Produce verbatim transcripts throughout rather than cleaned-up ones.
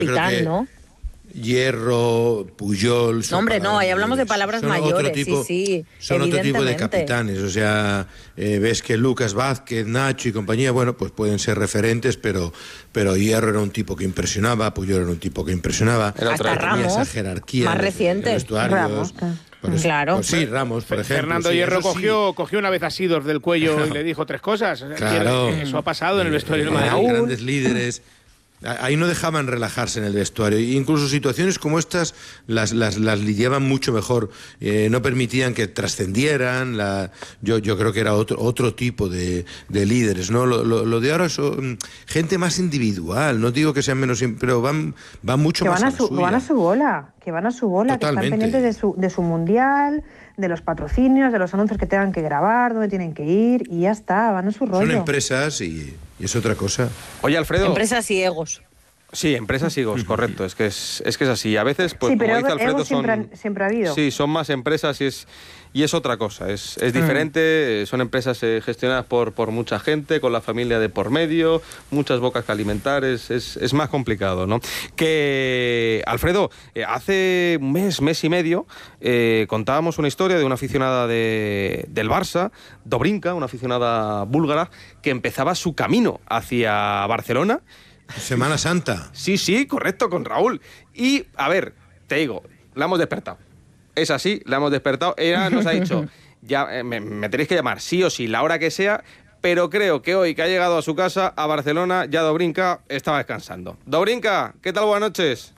capitán, ¿no? Hierro, Puyol... No, hombre, no, ahí hablamos de palabras mayores, tipo, sí, sí, son otro tipo de capitanes, o sea, eh, ves que Lucas Vázquez, Nacho y compañía, bueno, pues pueden ser referentes, pero, pero Hierro era un tipo que impresionaba, Puyol era un tipo que impresionaba. Era otra, hasta Ramos, esa jerarquía más reciente. Ramos, por eso, claro. Pues sí, Ramos, por ejemplo. Fernando sí, Hierro cogió, sí. cogió una vez a Sidor del cuello y le dijo tres cosas. Claro. Eso ha pasado en el vestuario de Madrid. Madrid. Grandes líderes. Ahí no dejaban relajarse en el vestuario. Incluso situaciones como estas las, las, las lidiaban mucho mejor. Eh, no permitían que trascendieran. La, yo, yo creo que era otro, otro tipo de, de líderes, ¿no? Lo, lo, lo de ahora son gente más individual. No digo que sean menos, pero van, van mucho que más van a, a su, la suya. van a su bola, que van a su bola, Totalmente. Que están pendientes de su, de su mundial, de los patrocinios, de los anuncios que tengan que grabar, dónde tienen que ir, y ya está, van a su rollo. Son empresas y, y es otra cosa. Oye, Alfredo. Empresas y egos. Sí, empresas y egos, correcto. Es que es, es que es así. A veces, pues, sí, pero como dice Alfredo, egos son... siempre, siempre ha habido. Sí, son más empresas y es, y es otra cosa. Es, es diferente, mm. son empresas eh, gestionadas por, por mucha gente, con la familia de por medio, muchas bocas que alimentar, es, es, es más complicado, ¿no? Que, Alfredo, eh, hace un mes, mes y medio, eh, contábamos una historia de una aficionada de, del Barça, Dobrinka, una aficionada búlgara, que empezaba su camino hacia Barcelona. Semana Santa. Sí, sí, correcto, con Raúl. Y, a ver, te digo, la hemos despertado. Es así, la hemos despertado. Ella nos ha dicho, ya eh, me, me tenéis que llamar sí o sí, la hora que sea, pero creo que hoy que ha llegado a su casa, a Barcelona, ya Dobrinka estaba descansando. Dobrinka, ¿qué tal? Buenas noches.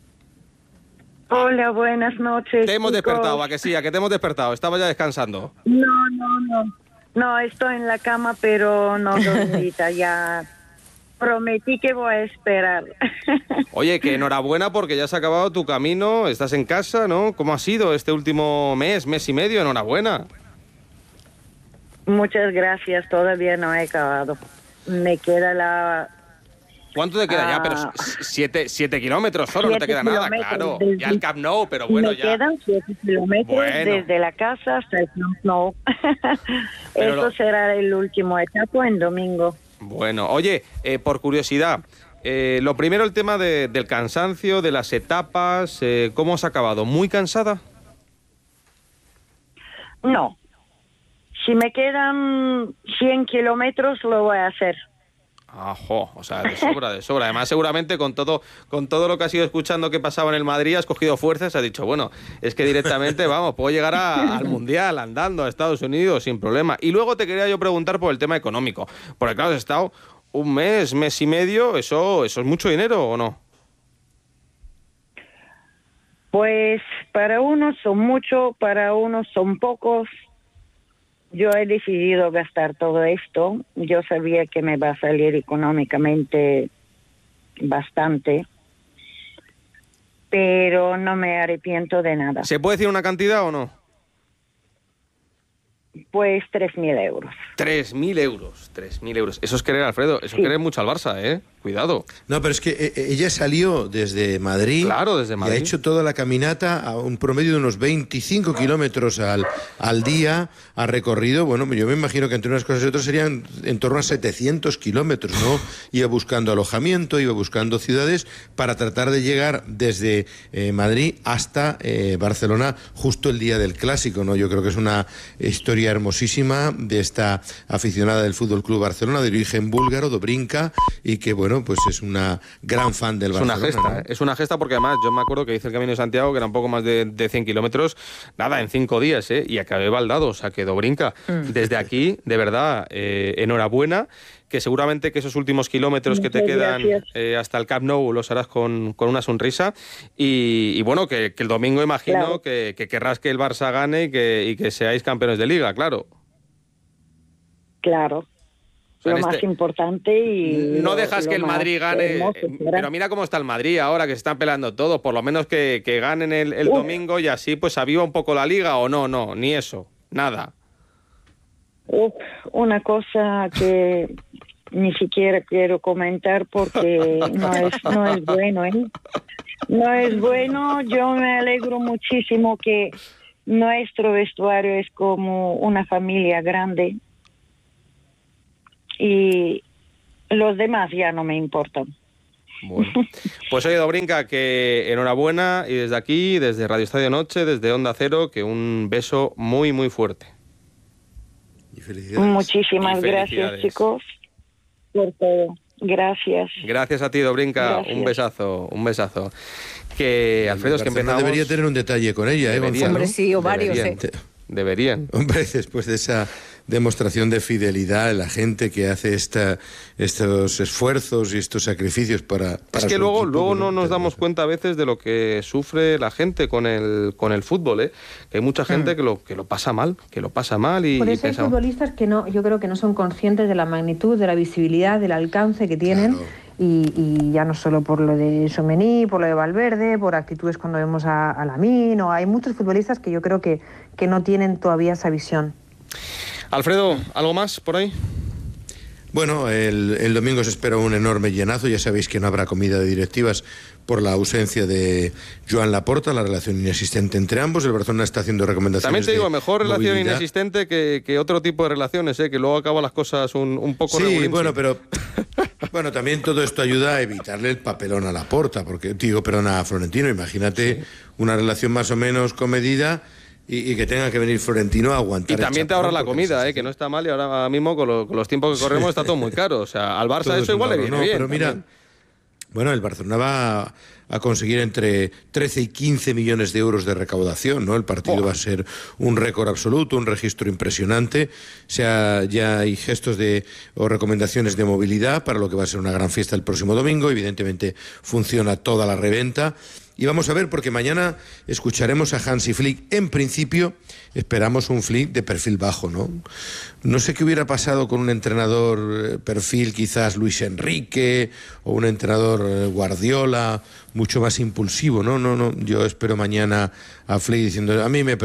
Hola, buenas noches. Te hemos chicos. despertado, ¿a que sí? ¿A que te hemos despertado? Estaba ya descansando. No, no, no. No, estoy en la cama, pero no dormida, ya... Prometí que voy a esperar. Oye, que enhorabuena porque ya has acabado tu camino, estás en casa, ¿no? ¿Cómo ha sido este último mes, mes y medio? Enhorabuena. Muchas gracias, todavía no he acabado. Me queda la... ¿Cuánto te queda ah, ya? Pero siete, siete kilómetros solo, no te queda nada, claro. Desde, ya el Camp Nou, pero bueno, me ya... Me quedan siete kilómetros bueno. Desde la casa hasta el Camp Nou. Eso lo... será el último etapa en domingo. Bueno, oye, eh, por curiosidad, eh, lo primero el tema de, del cansancio, de las etapas, eh, ¿cómo has acabado? ¿Muy cansada? No. Si me quedan cien kilómetros, lo voy a hacer. Ajo, o sea, de sobra, de sobra. Además, seguramente con todo con todo lo que has ido escuchando que pasaba en el Madrid, has cogido fuerzas, has dicho, bueno, es que directamente, vamos, puedo llegar a, al Mundial andando a Estados Unidos sin problema. Y luego te quería yo preguntar por el tema económico. Porque claro, has estado un mes, mes y medio, ¿eso, eso es mucho dinero o no? Pues para unos son mucho, para unos son pocos. Yo he decidido gastar todo esto. Yo sabía que me va a salir económicamente bastante, pero no me arrepiento de nada. ¿Se puede decir una cantidad o no? Pues tres mil euros. Tres mil euros, tres mil euros. Eso es querer, Alfredo, eso es sí. querer mucho al Barça, ¿eh? Cuidado. No, pero es que ella salió desde Madrid, claro, desde Madrid. Y ha hecho toda la caminata a un promedio de unos veinticinco kilómetros al, al día. Ha recorrido, bueno, yo me imagino que entre unas cosas y otras serían en torno a setecientos kilómetros, ¿no? Iba buscando alojamiento, iba buscando ciudades para tratar de llegar desde eh, Madrid hasta eh, Barcelona justo el día del Clásico, ¿no? Yo creo que es una historia hermosísima de esta aficionada del Fútbol Club Barcelona, de origen búlgaro, Dobrinka, y que, bueno, pues es una gran fan del es Barcelona. Es una gesta, ¿no? Es una gesta porque además yo me acuerdo que hice el Camino de Santiago, que era un poco más de, de cien kilómetros, nada, en cinco días, ¿eh? Y acabé baldado, o sea que Dobrinka, mm. desde aquí, de verdad, eh, enhorabuena, que seguramente que esos últimos kilómetros que te quedan eh, hasta el Camp Nou los harás con, con una sonrisa y, y bueno, que, que el domingo imagino claro. que, que querrás que el Barça gane y que, y que seáis campeones de Liga, claro. Claro. O sea, lo más este... importante y... No dejas lo, que el Madrid gane, hermoso, pero mira cómo está el Madrid ahora, que se están peleando todos, por lo menos que, que ganen el, el domingo y así pues aviva un poco la Liga, o no, no, ni eso, nada. Uf, una cosa que ni siquiera quiero comentar porque no es, no es bueno, ¿eh? No es bueno, yo me alegro muchísimo que nuestro vestuario es como una familia grande. Y los demás ya no me importan. Bueno. Pues oye, Dobrinka, que enhorabuena, y desde aquí, desde Radio Estadio Noche, desde Onda Cero, que un beso muy, muy fuerte. Y felicidades. Muchísimas Y gracias, felicidades. chicos, por todo. Gracias. Gracias a ti, Dobrinka. Gracias. Un besazo, un besazo. Que, Alfredo, es que Barcelona empezamos... debería tener un detalle con ella, ¿eh, Deberían. Gonzalo? Hombre, sí, o varios, Deberían. ¿eh? Deberían. Hombre, después de esa demostración de fidelidad de la gente que hace esta, estos esfuerzos y estos sacrificios para, para Es que su luego, equipo, luego bueno, no nos pero- damos cuenta a veces de lo que sufre la gente con el, con el fútbol, ¿eh? Que hay mucha gente que, lo, que lo pasa mal, que lo pasa mal y, Por y eso hay pensamos... futbolistas que no, yo creo que no son conscientes de la magnitud, de la visibilidad, del alcance que tienen. Claro. Y, y ya no solo por lo de Tchouaméni, por lo de Valverde, por actitudes cuando vemos a, a Lamine, o hay muchos futbolistas que yo creo que, que no tienen todavía esa visión. Alfredo, ¿algo más por ahí? Bueno, el, el domingo se espera un enorme llenazo. Ya sabéis que no habrá comida de directivas por la ausencia de Joan Laporta, la relación inexistente entre ambos. El Barcelona está haciendo recomendaciones. También te digo, de mejor relación movilidad. inexistente que, que otro tipo de relaciones, ¿eh? Que luego acaban las cosas un, un poco Sí, regulinchi. bueno, pero bueno, también todo esto ayuda a evitarle el papelón a Laporta, porque digo, perdón, a Florentino. Imagínate sí. una relación más o menos comedida. Y, y que tenga que venir Florentino a aguantar. Y también te ahorra la comida, eh, que no está mal, y ahora mismo con, lo, con los tiempos que corremos está todo muy caro. O sea, al Barça todo eso igual le viene no, bien. Pero mira, también. Bueno, el Barcelona va a, a conseguir entre trece y quince millones de euros de recaudación, ¿no? El partido oh. va a ser un récord absoluto, un registro impresionante. O sea, ya hay gestos de o recomendaciones de movilidad para lo que va a ser una gran fiesta el próximo domingo. Evidentemente funciona toda la reventa. Y vamos a ver, porque mañana escucharemos a Hansi Flick. En principio, esperamos un Flick de perfil bajo, ¿no? No sé qué hubiera pasado con un entrenador perfil quizás Luis Enrique o un entrenador Guardiola, mucho más impulsivo, ¿no? No, no. Yo espero mañana a Flick diciendo, a mí me